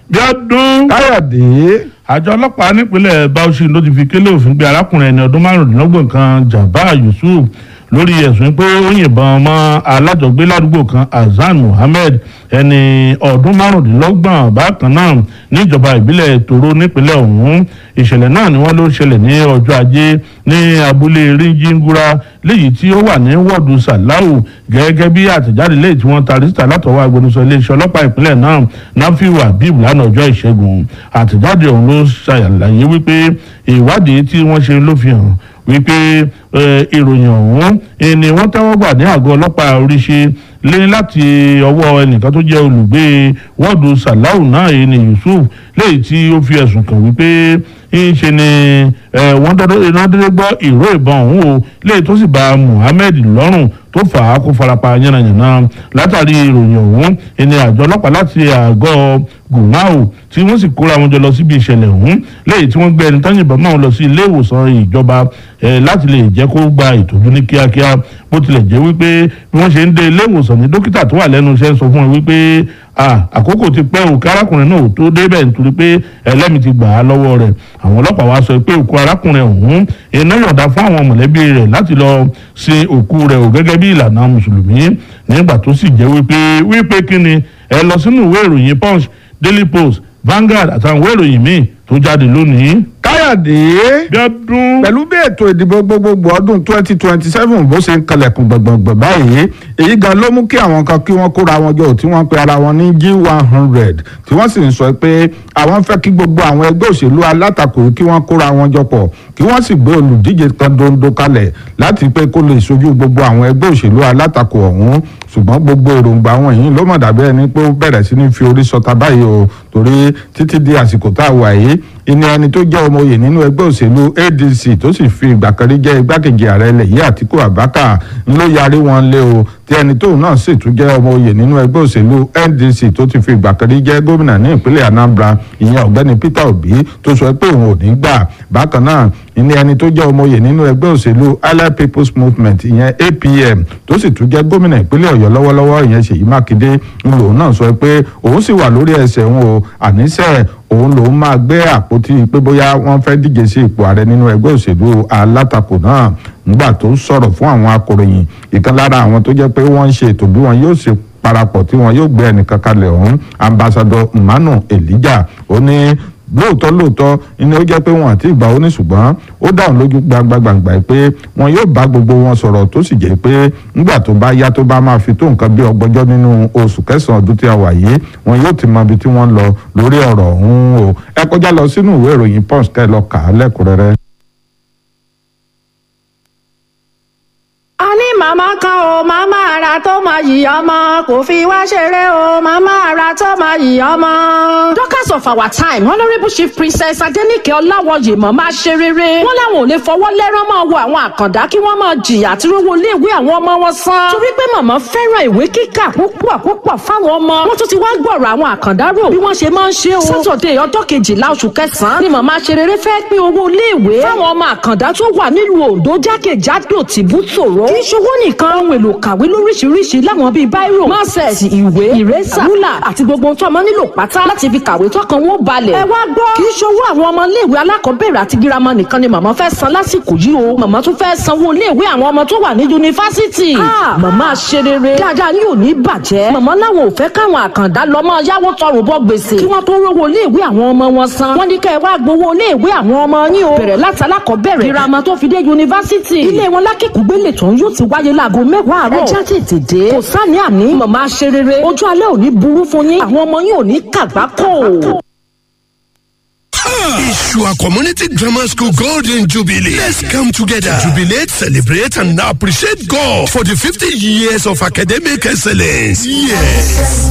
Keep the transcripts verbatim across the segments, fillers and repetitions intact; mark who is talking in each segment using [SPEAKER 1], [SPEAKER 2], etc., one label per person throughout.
[SPEAKER 1] Bíọ́dún
[SPEAKER 2] Káyọ̀dé.
[SPEAKER 1] àjọ ọlọ́pàá nípínlẹ̀ Bauchi ló ti fi kélé òfin gbé arákùnrin ẹni ọdún márùndínlọ́gbọ̀n kan Jabbar Yusuf lórí ẹ̀sùn pé ó yìnbọn mọ́ alájọgbé ládùúgbò kan Hasan Muhammed ẹni ọdún márùndínlọ́gbọ̀n bákan náà níjọba ìbílẹ̀ Toro nípínlẹ̀ ọ̀hún. ìṣẹ̀lẹ̀ náà ni wọ́n ló ṣẹlẹ̀ ní ọjọ́ ajé ní abúlé ríjìngúra léyìí tí ó wà ní wọ́ọ̀dù Sàláù gẹ́gẹ́ bí àtẹ̀jáde léyìí tí wọ́n tarí síta látọwọ́ agbẹnusọ iléeṣẹ́ ọlọ́pàá ìpínlẹ̀ náà Nafiu Habib lánàá ọjọ́ ìṣẹ́gun. àtẹ̀jáde ọ̀hún ló ṣàlàyé wípé ìwádìí tí wọ́n ṣe ló fi hàn wípé ìròyìn ọ̀hún ni wọ́n tẹ́wọ́ gbà ní àgọ́ ọlọ́pàá oríṣi lé láti ọwọ́ ẹnìkan tó jẹ́ olùgbé wọ́ọ̀dù Sàláù náà èyí ni Yusuf léyìí tí ó fi ẹ̀sùn kàn wípé ńṣe ni wọ́n dọ́dọ́ gbọ́ ìró ìbọn ọ̀hún o léyìí tó sì bá Muhammed lọ́rùn tó fà á kó farapa yánnayànna látàrí ìròyìn ọ̀hún ẹni àjọ ọlọ́pàá láti àgọ́ Gùmáò tí wọ́n sì kóra wọn jọ lọ síbi ìṣẹ̀lẹ̀ ọ̀hún léyìí tí wọ́n gbé ẹni tán yìnbọn náà lọ sí ilé ìwòsàn ìjọba láti lè jẹ́ kó gba ìtọ́jú ní kíákíá bó tilẹ̀ jẹ́ wípé bí wọ́n ṣe ń dé ilé ìwòsàn ní dókítà tó wà lẹ́nu iṣẹ́ sọ fún wọn wípé àkókò ti pẹ́ òkú arákùnrin náà tó débẹ̀ nítorí pé ẹlẹ́mìí ti gbà á lọ́wọ́ rẹ̀. àwọn ọlọ́pàá wa sọ pé òkú arákùnrin ọ̀hún iná yọ̀ǹda fún àwọn mọ̀lẹ́bí rẹ̀ láti lọ sin òkú rẹ̀ ò gẹ́gẹ́ bí ìlànà mùsùlùmí nígbà tó sì jẹ́ wípé wípé kíni ẹ lọ sínú ìwé ìròyìn Punch, Daily Post, Vanguard àtàwọn ìwé ìròyìn míì tó jáde lónìí.
[SPEAKER 2] Káyọ̀dé.
[SPEAKER 1] Bíọ́dún.
[SPEAKER 2] pẹ̀lú bí ètò ìdìbò gbogbogbò ọdún twenty twenty seven bó ṣe ń kalẹ̀kùn gbọ̀ngbọ̀ngbọ̀ báyìí èyí gan ló mú kí àwọn kan kí wọ́n kóra wọn jọ tí wọ́n pe ara wọn ní G one hundred tí wọ́n sì ń sọ pé àwọn fẹ́ kí gbogbo àwọn ẹgbẹ́ òṣèlú alátakò kí wọ́n kóra wọn jọ pọ̀ kí wọ́n sì gbé olùdíje kan dondo kalẹ̀ láti pé kó lè ṣojú gbogbo àwọn ẹgbẹ́ òṣèlú alátakò ọ̀hún ṣùgbọ́n gbogbo èròǹgbà wọn yìí ló mọ̀ dàbí ẹni pé ó bẹ̀rẹ̀ sí ní fi orí sọta báyìí o torí títí di àsìkò tá a wà yìí ìní ẹni tó jẹ́ ọmọ oyè nínú ẹgbẹ́ òṣèlú A D C tó sì fi ìgbà kan rí jẹ́ igbákejì ààrẹ ilẹ̀ yìí Àtíkù Abubakar ló yarí wọn lé o tí ẹni tóun náà sì tún jẹ́ ọmọ oyè nínú ẹgbẹ́ òṣèlú N D C tó ti fi ìgbà kan rí jẹ́ gómìnà ní ìpínlẹ̀ Anambra ìyẹn ọ̀gbẹ́ni Peter Obi tó sọ pé òun ò ní gbà bákan náà ìní ẹni tó jẹ́ ọmọ oyè nínú ẹgbẹ́ òṣèlú Allied People's Movement ìyẹn A P M tó sì tún jẹ́ gómìnà ìpínlẹ̀ Ọ̀yọ́ lọ́wọ́lọ́wọ́ ìyẹn Ṣèyí Mákindé ńlò náà sọ pé òun sì wà lórí ẹsẹ̀ òun o àníṣe òun lòun máa gbé àpótí pé bóyá wọ́n fẹ́ díje sí ipò ààrẹ nínú ẹgbẹ́ òṣèlú alátakò náà nígbà tó sọ̀rọ̀ fún àwọn akọ̀ròyìn ìkan lára àwọn tó jẹ́ pé wọ́n ń ṣe ètò bí wọn yóò ṣe parapọ̀ tí wọn yóò gbé ẹnìkan kalẹ̀ ọ̀hún ambassador Emmanuel Elijah ó ní lóòótọ́ lóòótọ́ ni ó jẹ́ pé wọn àti ìgbà ó ní ṣùgbọ́n ó dáhùn lójú gbangba-gbangba pé wọn yóò bá gbogbo wọn sọ̀rọ̀ tó sì jẹ́ pé nígbà tó bá yá tó bá máa fi tó nǹkan bí ọgbọ́njọ́ nínú oṣù kẹsàn-án ọdún tí a wà yìí wọn yóò ti mọ ibi tí wọ́n ń lọ lórí ọ̀rọ̀ ọ̀hún o ẹ kọjá lọ sínú ìwé ìròyìn Punch kẹ́ lọ kà á lẹ́kùnrẹ́rẹ́.
[SPEAKER 3] a ní màmá kan o màmá ara tó máa yìí ọmọ kò fi wá ṣeré o màmá ara tó máa yìí ọmọ. Dorcas of our time honourable chief princess Adenike Ọláwọyè mọ̀ máa ṣe rere wọ́n láwọn ò lè fọwọ́ lẹ́rán máa wo àwọn àkàndá kí wọ́n máa jìyà àti rówó iléèwé àwọn ọmọ wọn san. torí pé màmá fẹ́ràn ìwé kíkà púpọ̀ púpọ̀ fáwọn ọmọ wọ́n tún ti wá gbọ̀rọ̀ àwọn àkàndá rò bí wọ́n ṣe máa ń ṣe o. Saturday ọjọ́ kejìlá oṣù kẹsàn-án ni màmá ṣe rere fẹ́ pín owó iléèwé fáwọn ọmọ àkàndá tó wà nílùú Oǹdó jákèjádò tìbútòrò kì í ṣowó nìkan ohun èlò kàwé lóríṣiríṣi láwọn bíi báírò máṣẹ́ẹ̀sì ìwé ìrẹ́sà rúlà àti gbogbo tó ọmọ nílò pátá láti fi kàwé tọkàn wọn balẹ̀. ẹ wá gbọ́ kì í ṣowó àwọn ọmọ iléèwé alákọ̀ọ́bẹ̀rẹ̀ àti girama nìkan ni màmá fẹ́ san lásìkò yìí o màmá tún fẹ́ sanwó iléèwé àwọn ọmọ tó wà ní yunifásitì. màmá ṣe rere dáadáa ní òní bàjẹ́ màmá láwọn ò fẹ́ káwọn àkàndá lọ mọ́ yáwó tọrùn bọ́ gbèsè kí wọ́n tó rówó iléèwé àwọn ọmọ wọn san. wọ́n ní kẹ́ ẹ wá gbowó iléèwé àwọn ọmọ yín o bẹ̀rẹ̀ láti alákọ̀ọ́bẹ̀rẹ̀ girama tó fi dé yunifásitì. ilé wọn lákẹ́kùgbélé tó ń yóò ti wáyé láago mẹ́wàá àárọ̀. ẹ já tètè dé. kò sáni àní màmá ṣe rere ojú alẹ́ ò ní burú fún yín àwọn ọmọ yín ò ní kàgbákò.
[SPEAKER 4] Ishua Community Grammar School Golden Jubilee. Let's come together to jubilate, celebrate, and appreciate God for the fifty years of academic excellence. Yes.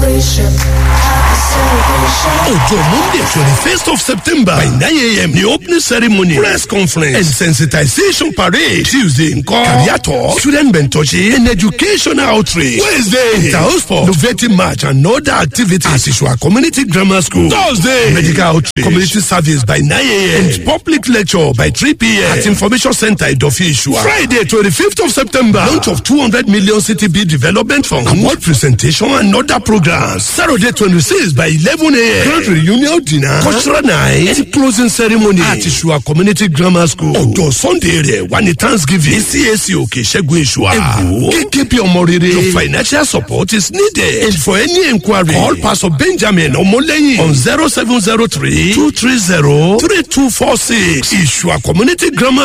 [SPEAKER 4] Ọjọ́ Monday, twenty-first of September, by nine a.m. the opening ceremony, press conference, and sensitization parade. Tuesday, in call, career talk, student mentorship, and educational outreach. Wednesday, house for innovative march and other activities at Ishua Community Grammar School. Thursday, medical outreach, community service by nine a.m. and public lecture by three p.m. at Information Center Idofi Ishua. Friday, twenty-fifth of September, launch of two hundred million C T B development fund, award presentation and other programs. Saturday, twenty-sixth by eleven a.m. bẹ́ẹ̀. grand reunion dinner cultural night closing ceremony àti Ìṣùà community grammar school. ọjọ́ sunday rẹ̀ wà ní thanksgiving C A C òkè ṣẹ́gun Ìṣùà. ẹ̀wò kékeré bí ọmọ rere. your financial support is needed. and for any inquiry call Pastor Benjamin Ọmọlẹ́yìn on zero seven zero three two three zero three two four six. Ìṣùà community grammar